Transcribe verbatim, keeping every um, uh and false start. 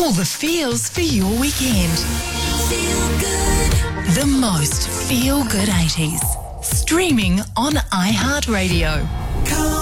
All the feels for your weekend. Feel good. The most feel-good eighties. Streaming on iHeartRadio. Come